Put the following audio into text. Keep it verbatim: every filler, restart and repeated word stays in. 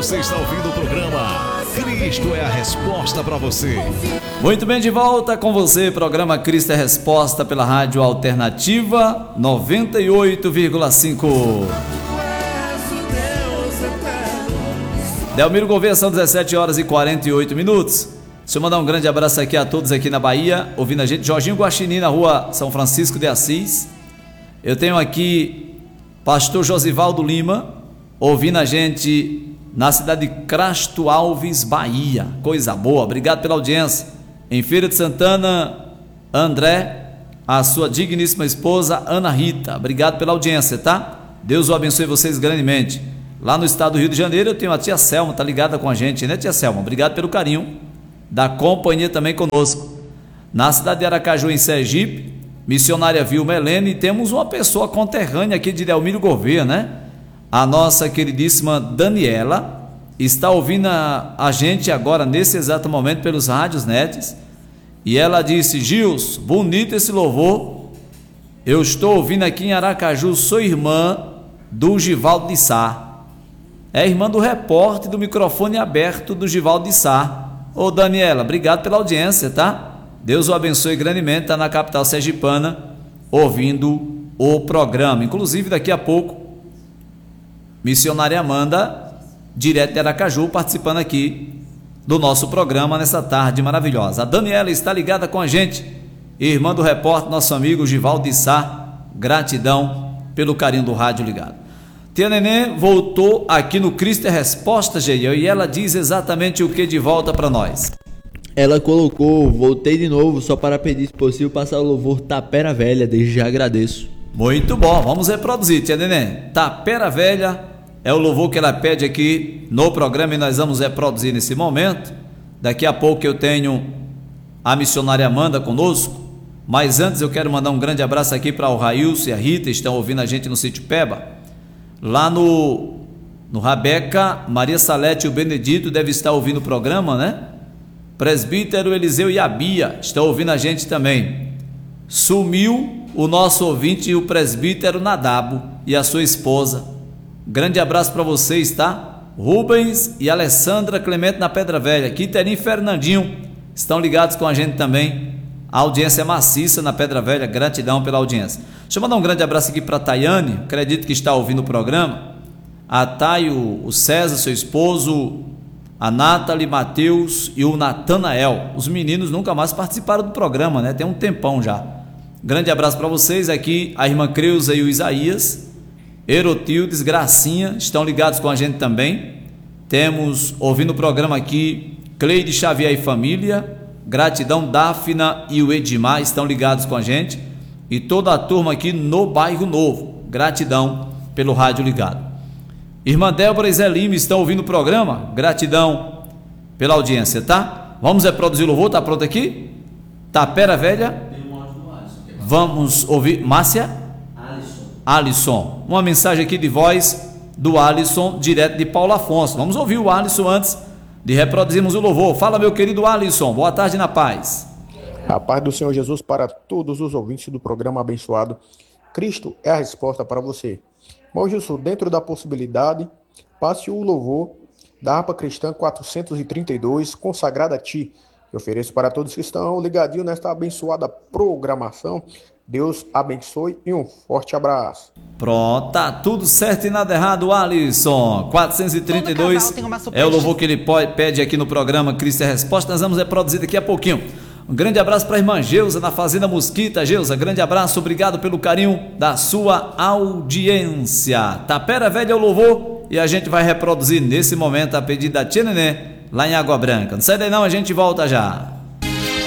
Você está ouvindo o programa Cristo é a Resposta para você. Muito bem, de volta com você, programa Cristo é a Resposta pela Rádio Alternativa noventa e oito vírgula cinco. Delmiro Gouveia, são dezessete horas e quarenta e oito minutos. Deixa eu mandar um grande abraço aqui a todos aqui na Bahia, ouvindo a gente. Jorginho Guaxinim, na rua São Francisco de Assis. Eu tenho aqui pastor Josivaldo Lima, ouvindo a gente na cidade de Crasto Alves, Bahia. Coisa boa, obrigado pela audiência. Em Feira de Santana, André, a sua digníssima esposa Ana Rita, obrigado pela audiência, tá? Deus o abençoe vocês grandemente. Lá no estado do Rio de Janeiro eu tenho a tia Selma, tá ligada com a gente, né, tia Selma? Obrigado pelo carinho da companhia também conosco. Na cidade de Aracaju, em Sergipe, missionária Vilma Helene, e temos uma pessoa conterrânea aqui de Delmiro Gouveia, né? A nossa queridíssima Daniela está ouvindo a, a gente agora, nesse exato momento, pelos rádios netes, e ela disse: Gils, bonito esse louvor, eu estou ouvindo aqui em Aracaju, sou irmã do Givaldo de Sá, é irmã do repórter do microfone aberto do Givaldo de Sá. Ô Daniela, obrigado pela audiência, tá? Deus o abençoe grandemente, está na capital sergipana, ouvindo o programa. Inclusive, daqui a pouco, missionária Amanda, direto de Aracaju, participando aqui do nosso programa nessa tarde maravilhosa. A Daniela está ligada com a gente, irmã do repórter, nosso amigo Givaldo de Sá. Gratidão pelo carinho do rádio ligado. Tia Nenê voltou aqui no Cristo é Resposta, Geião, e ela diz exatamente o que de volta para nós. Ela colocou: voltei de novo só para pedir, se possível, passar o louvor Tapera Velha, desde já agradeço. Muito bom, vamos reproduzir, tia Nenê. Tapera Velha é o louvor que ela pede aqui no programa e nós vamos reproduzir nesse momento. Daqui a pouco eu tenho a missionária Amanda conosco, mas antes eu quero mandar um grande abraço aqui para o Railson e a Rita, estão ouvindo a gente no sítio Peba. Lá no, no Rabeca, Maria Salete e o Benedito deve estar ouvindo o programa, né? Presbítero Eliseu e a Bia estão ouvindo a gente também. Sumiu o nosso ouvinte, o presbítero Nadabo e a sua esposa. Grande abraço para vocês, tá? Rubens e Alessandra Clemente na Pedra Velha. Quiterim e Fernandinho estão ligados com a gente também. A audiência é maciça na Pedra Velha, gratidão pela audiência. Deixa eu mandar um grande abraço aqui para a Tayane, acredito que está ouvindo o programa. A Thay, o, o César, seu esposo, a Nathalie, Matheus e o Natanael. Os meninos nunca mais participaram do programa, né? Tem um tempão já. Grande abraço para vocês aqui, a irmã Creuza e o Isaías, Erotildes, Gracinha, estão ligados com a gente também. Temos, ouvindo o programa aqui, Cleide Xavier e família. Gratidão, Dáfna e o Edmar estão ligados com a gente. E toda a turma aqui no Bairro Novo. Gratidão pelo rádio ligado. Irmã Débora e Zé Lima estão ouvindo o programa. Gratidão pela audiência, tá? Vamos reproduzir o louvor, tá pronto aqui? Tapera Velha. Vamos ouvir. Márcia? Alisson. Alisson. Uma mensagem aqui de voz do Alisson, direto de Paulo Afonso. Vamos ouvir o Alisson antes de reproduzirmos o louvor. Fala, meu querido Alisson, boa tarde na paz. A paz do Senhor Jesus para todos os ouvintes do programa abençoado. Cristo é a resposta para você. Bom, Gilson, dentro da possibilidade, passe o louvor da harpa cristã quatrocentos e trinta e dois, consagrada a ti. Eu ofereço para todos que estão ligadinhos nesta abençoada programação. Deus abençoe e um forte abraço. Pronto, tá tudo certo e nada errado, Alisson. quatrocentos e trinta e dois é o louvor que ele pede aqui no programa Cristo é a Resposta. Nós vamos reproduzir daqui a pouquinho. Um grande abraço para a irmã Geusa na Fazenda Mosquita. Geusa, grande abraço, obrigado pelo carinho da sua audiência. Tapera Velha é o louvor e a gente vai reproduzir nesse momento a pedido da tia Nenê lá em Água Branca. Não sai daí não, a gente volta já.